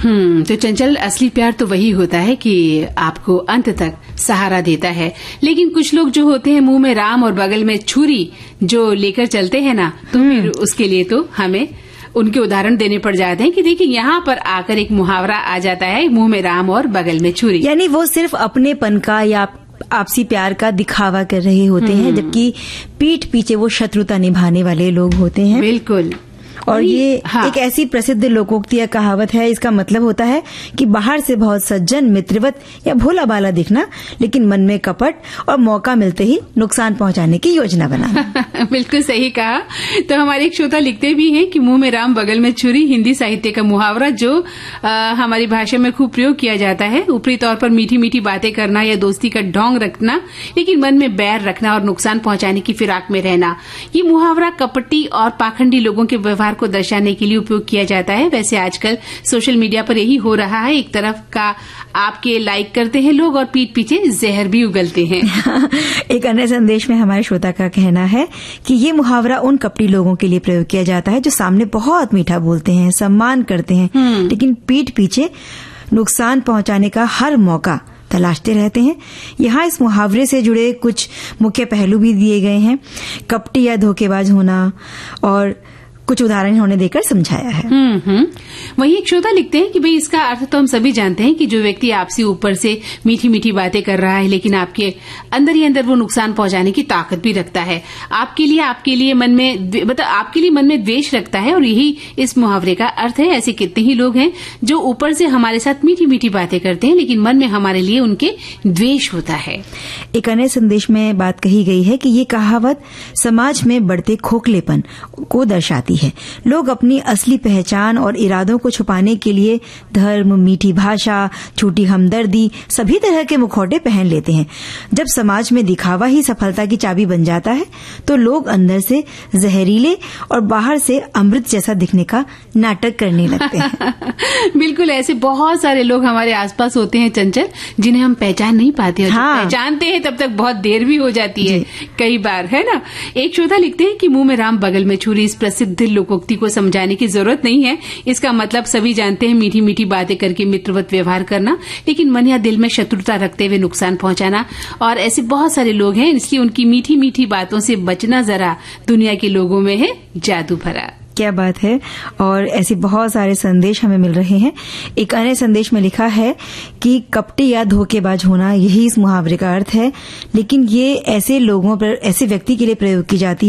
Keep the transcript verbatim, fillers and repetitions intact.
हम्म तो चंचल, असली प्यार तो वही होता है कि आपको अंत तक सहारा देता है। लेकिन कुछ लोग जो होते हैं मुंह में राम और बगल में छुरी जो लेकर चलते हैं ना, तो फिर उसके लिए तो हमें उनके उदाहरण देने पड़ जाते हैं कि देखिए यहाँ पर आकर एक मुहावरा आ जाता है, मुंह में राम और बगल में छुरी। यानी वो सिर्फ अपनेपन का या आपसी प्यार का दिखावा कर रहे होते हैं, जबकि पीठ पीछे वो शत्रुता निभाने वाले लोग होते हैं। बिल्कुल। और ये हाँ। एक ऐसी प्रसिद्ध लोकोक्ति या कहावत है, इसका मतलब होता है कि बाहर से बहुत सज्जन, मित्रवत या भोला बाला दिखना, लेकिन मन में कपट और मौका मिलते ही नुकसान पहुंचाने की योजना बनाना। बिल्कुल सही कहा। तो हमारे एक श्रोता लिखते भी हैं कि मुंह में राम बगल में छुरी हिंदी साहित्य का मुहावरा जो आ, हमारी भाषा में खूब प्रयोग किया जाता है। ऊपरी तौर पर मीठी मीठी बातें करना या दोस्ती का ढोंग रखना, लेकिन मन में बैर रखना और नुकसान पहुंचाने की फिराक में रहना। ये मुहावरा कपटी और पाखंडी लोगों के व्यवहार को दर्शाने के लिए उपयोग किया जाता है। वैसे आजकल सोशल मीडिया पर यही हो रहा है, एक तरफ का आपके लाइक करते हैं लोग और पीठ पीछे जहर भी उगलते हैं। एक अन्य संदेश में हमारे श्रोता का कहना है कि ये मुहावरा उन कपटी लोगों के लिए प्रयोग किया जाता है जो सामने बहुत मीठा बोलते हैं, सम्मान करते हैं, लेकिन पीठ पीछे नुकसान पहुंचाने का हर मौका तलाशते रहते हैं। यहाँ इस मुहावरे से जुड़े कुछ मुख्य पहलू भी दिए गए हैं, कपटी या धोखेबाज होना, और कुछ उदाहरण उन्होंने देकर समझाया है। हम्म हम्म वहीं एक श्रोता लिखते हैं कि भाई इसका अर्थ तो हम सभी जानते हैं कि जो व्यक्ति आपसे ऊपर से मीठी मीठी बातें कर रहा है, लेकिन आपके अंदर ही अंदर वो नुकसान पहुंचाने की ताकत भी रखता है। आपके लिए आपके लिए मन में मतलब आपके लिए मन में द्वेष रखता है, और यही इस मुहावरे का अर्थ है। ऐसे कितने ही लोग हैं जो ऊपर से हमारे साथ मीठी मीठी बातें करते हैं, लेकिन मन में हमारे लिए उनके द्वेष होता है। एक अन्य संदेश में बात कही गई है कि ये कहावत समाज में बढ़ते खोखलेपन को दर्शाती है। लोग अपनी असली पहचान और इरादों को छुपाने के लिए धर्म, मीठी भाषा, झूठी हमदर्दी, सभी तरह के मुखौटे पहन लेते हैं। जब समाज में दिखावा ही सफलता की चाबी बन जाता है, तो लोग अंदर से जहरीले और बाहर से अमृत जैसा दिखने का नाटक करने लगते हैं। बिल्कुल, ऐसे बहुत सारे लोग हमारे आसपास होते हैं चंचल, जिन्हें हम पहचान नहीं पाते। हाँ। पहचानते हैं तब तक बहुत देर भी हो जाती है कई बार, है ना। एक श्रोता लिखते हैं कि मुंह में राम बगल में छुरी इस प्रसिद्ध लोकोक्ति को समझाने की जरूरत नहीं है। इसका मतलब सभी जानते हैं, मीठी मीठी बातें करके मित्रवत व्यवहार करना, लेकिन मन या दिल में शत्रुता रखते हुए नुकसान पहुंचाना। और ऐसे बहुत सारे लोग हैं, इसलिए उनकी मीठी मीठी बातों से बचना जरा दुनिया के लोगों में है जादू भरा। क्या बात है। और ऐसे बहुत सारे संदेश हमें मिल रहे हैं। एक अन्य संदेश में लिखा है कि कपटी या धोखेबाज होना, यही इस मुहावरे का अर्थ है, लेकिन ये ऐसे लोगों पर, ऐसे व्यक्ति के लिए प्रयोग की जाती है